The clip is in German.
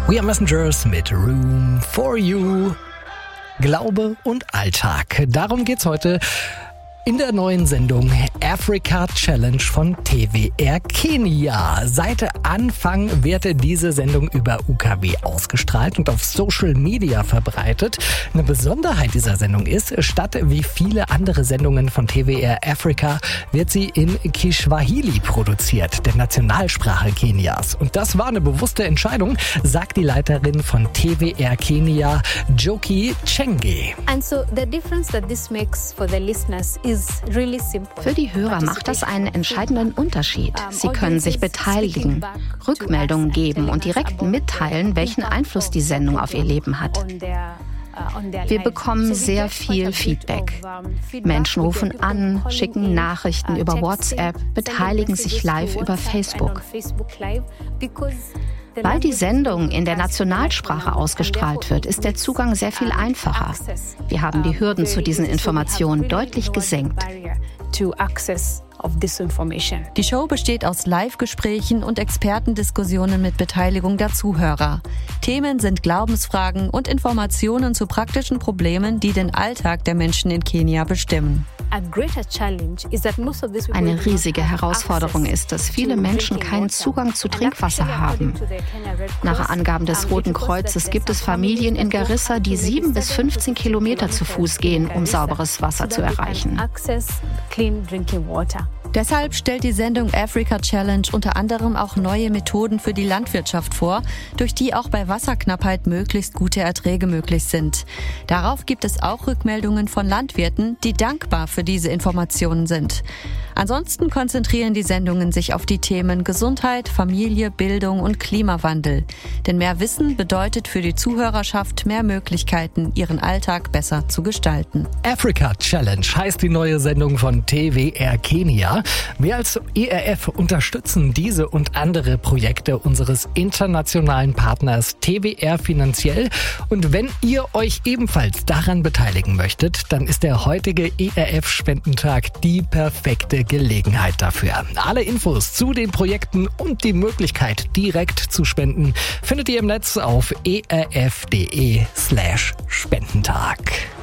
We Are Messengers mit Room for You. Glaube und Alltag. Darum geht's heute in der neuen Sendung Africa Challenge von TWR Kenia. Seit Anfang wird diese Sendung über UKW ausgestrahlt und auf Social Media verbreitet. Eine Besonderheit dieser Sendung ist, statt wie viele andere Sendungen von TWR Africa wird sie in Kiswahili produziert, der Nationalsprache Kenias. Und das war eine bewusste Entscheidung, sagt die Leiterin von TWR Kenia, Njoki Chenge. And so the difference that this makes for the listeners is really simple. Für die Hörer macht das einen entscheidenden Unterschied. Sie können sich beteiligen, Rückmeldungen geben und direkt mitteilen, welchen Einfluss die Sendung auf ihr Leben hat. Wir bekommen sehr viel Feedback. Menschen rufen an, schicken Nachrichten über WhatsApp, beteiligen sich live über Facebook. Weil die Sendung in der Nationalsprache ausgestrahlt wird, ist der Zugang sehr viel einfacher. Wir haben die Hürden zu diesen Informationen deutlich gesenkt. Die Show besteht aus Live-Gesprächen und Expertendiskussionen mit Beteiligung der Zuhörer. Themen sind Glaubensfragen und Informationen zu praktischen Problemen, die den Alltag der Menschen in Kenia bestimmen. Eine riesige Herausforderung ist, dass viele Menschen keinen Zugang zu Trinkwasser haben. Nach Angaben des Roten Kreuzes gibt es Familien in Garissa, die 7 bis 15 Kilometer zu Fuß gehen, um sauberes Wasser zu erreichen. Deshalb stellt die Sendung Africa Challenge unter anderem auch neue Methoden für die Landwirtschaft vor, durch die auch bei Wasserknappheit möglichst gute Erträge möglich sind. Darauf gibt es auch Rückmeldungen von Landwirten, die dankbar für diese Informationen sind. Ansonsten konzentrieren die Sendungen sich auf die Themen Gesundheit, Familie, Bildung und Klimawandel. Denn mehr Wissen bedeutet für die Zuhörerschaft mehr Möglichkeiten, ihren Alltag besser zu gestalten. Africa Challenge heißt die neue Sendung von TWR Kenia. Wir als ERF unterstützen diese und andere Projekte unseres internationalen Partners TWR finanziell. Und wenn ihr euch ebenfalls daran beteiligen möchtet, dann ist der heutige ERF-Spendentag die perfekte Gelegenheit dafür. Alle Infos zu den Projekten und die Möglichkeit, direkt zu spenden, findet ihr im Netz auf erf.de/Spendentag.